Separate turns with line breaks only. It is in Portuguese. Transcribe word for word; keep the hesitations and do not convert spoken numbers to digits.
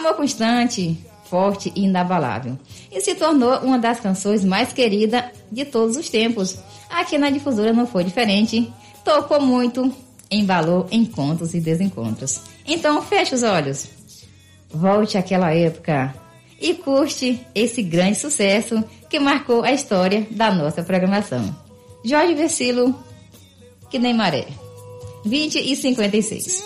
amor constante, forte e inabalável. E se tornou uma das canções mais queridas de todos os tempos. Aqui na Difusora não foi diferente. Tocou muito, embalou encontros e desencontros. Então feche os olhos, volte àquela época e curte esse grande sucesso que marcou a história da nossa programação. Jorge Versilo, Que Nem Maré, vinte e cinquenta e seis.